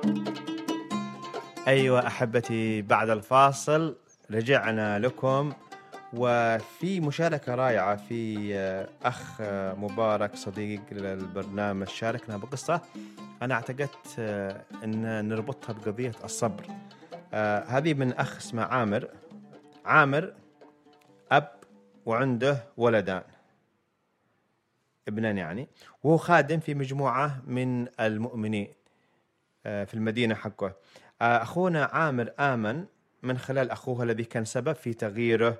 أيوة أحبتي، بعد الفاصل رجعنا لكم، وفي مشاركة رائعة في أخ مبارك صديق للبرنامج شاركنا بقصة أنا اعتقدت أن نربطها بقضية الصبر. هذه من أخ اسمه عامر أب وعنده ولدان، ابنان يعني، وهو خادم في مجموعة من المؤمنين في المدينة حقه. أخونا عامر آمن من خلال أخوه الذي كان سبب في تغييره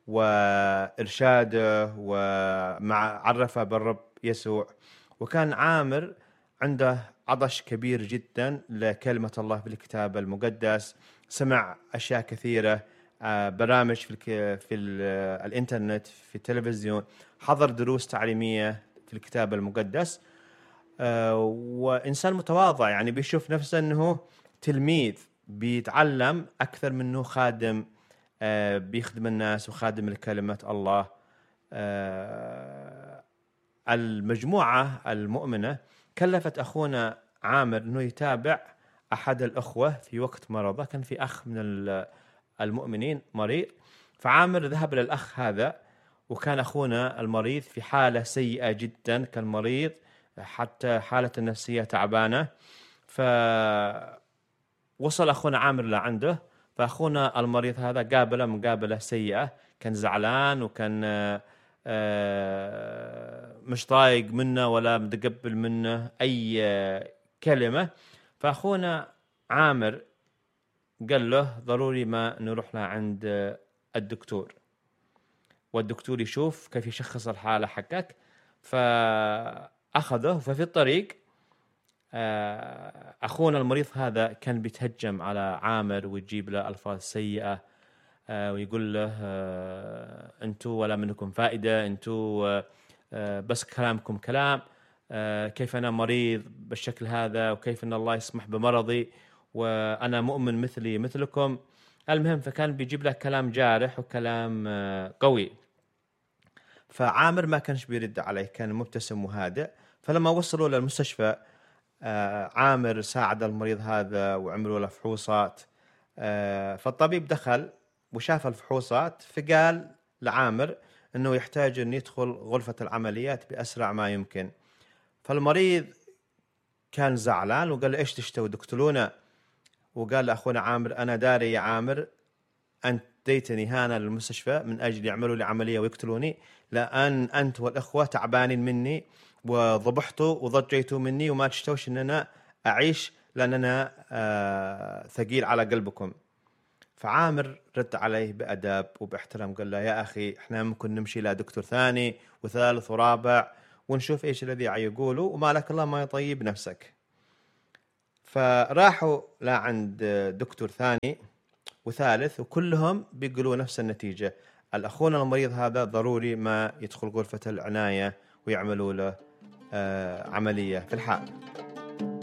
وإرشاده ومع عرفه بالرب يسوع. وكان عامر عنده عطش كبير جدا لكلمة الله في الكتاب المقدس، سمع أشياء كثيرة، برامج في الإنترنت، في التلفزيون، حضر دروس تعليمية في الكتاب المقدس. وإنسان متواضع، يعني بيشوف نفسه أنه تلميذ بيتعلم أكثر منه خادم بيخدم الناس وخادم لكلمة الله. المجموعة المؤمنة كلفت أخونا عامر أنه يتابع أحد الأخوة في وقت مرضه. كان في أخ من المؤمنين مريض، فعامر ذهب للأخ هذا، وكان أخونا المريض في حالة سيئة جدا، كان مريض حتى حالة النفسية تعبانة. فوصل أخونا عامر لعنده، فأخونا المريض هذا قابله مقابلة سيئة، كان زعلان وكان مش طايق منه ولا متقبل منه أي كلمة. فأخونا عامر قال له ضروري ما نروح له عند الدكتور، والدكتور يشوف كيف يشخص الحالة حقك. فأخذه، ففي الطريق أخونا المريض هذا كان بيتهجم على عامر ويجيب له ألفاظ سيئة، ويقول له أنتوا ولا منكم فائدة، أنتوا بس كلامكم كلام، كيف أنا مريض بالشكل هذا، وكيف أن الله يسمح بمرضي، وأنا مؤمن مثلي مثلكم. المهم، فكان بيجيب له كلام جارح وكلام قوي. فعامر ما كانش بيرد عليه، كان مبتسم وهادئ. فلما وصلوا للمستشفى عامر ساعد المريض هذا وعملوا له فحوصات. فالطبيب دخل وشاف الفحوصات، فقال لعامر أنه يحتاج أن يدخل غرفة العمليات بأسرع ما يمكن. فالمريض كان زعلان وقال له إيش تشتوا تقتلونا؟ وقال لأخونا عامر أنا داري يا عامر أنت ديتني هنا للمستشفى من أجل يعملوا لي عملية ويقتلوني، لأن أنت والأخوة تعبانين مني وضبحتوا وضجيتوا مني وما تشتوش أن أنا أعيش، لأن أنا ثقيل على قلبكم. فعامر رد عليه بأداب وباحترام، قال له يا أخي إحنا ممكن نمشي لدكتور ثاني وثالث ورابع ونشوف إيش الذي يقولوا، وما لك الله ما يطيب نفسك. فراحوا لعند دكتور ثاني وثالث، وكلهم بيقولوا نفس النتيجة: الأخونا المريض هذا ضروري ما يدخل غرفة العناية ويعملوا له عملية في الحال.